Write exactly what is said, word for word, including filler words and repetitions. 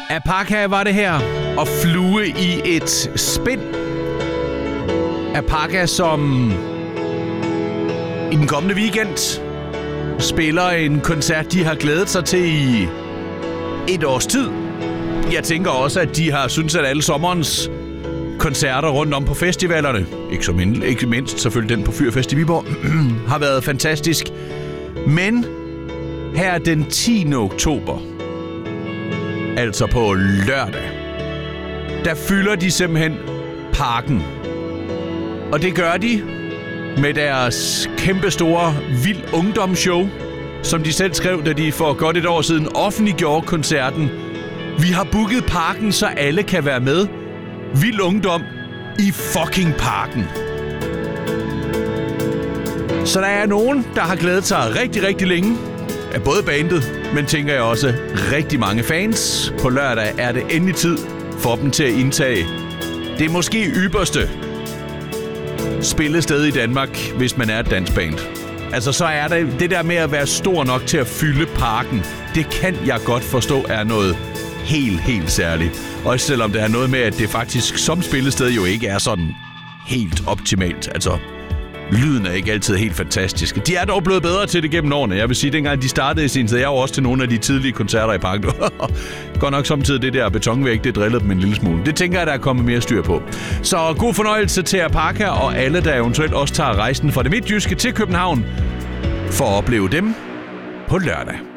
Apaka var det her, og Flue i et spind. Apaka, som i den kommende weekend spiller en koncert, de har glædet sig til i et års tid. Jeg tænker også, at de har syntes, at alle sommerens koncerter rundt om på festivalerne, ikke, så mind, ikke mindst selvfølgelig den på Fyrfest i Viborg, har været fantastisk. Men her den tiende oktober, altså på lørdag, der fylder de simpelthen Parken. Og det gør de med deres kæmpestore Vild Ungdomsshow, som de selv skrev, da de for godt et år siden offentliggjorde koncerten. Vi har booket Parken, så alle kan være med. Vild Ungdom i fucking Parken. Så der er nogen, der har glædet sig rigtig, rigtig længe af både bandet, men tænker jeg også rigtig mange fans. På lørdag er det endelig tid for dem til at indtage det måske ypperste spillested i Danmark, hvis man er et dansband. Altså, så er det det der med at være stor nok til at fylde Parken. Det kan jeg godt forstå er noget helt, helt særligt. Også selvom det er noget med, at det faktisk som spillested jo ikke er sådan helt optimalt. Altså, lyden er ikke altid helt fantastisk. De er dog blevet bedre til det gennem årene. Jeg vil sige, dengang de startede i sin tid, jeg var også til nogle af de tidlige koncerter i Parken. Godt nok samtidig det der betonvæg, det drillede dem en lille smule. Det tænker jeg, der er kommet mere styr på. Så god fornøjelse til Apaka og alle, der eventuelt også tager rejsen fra det midtjyske til København for at opleve dem på lørdag.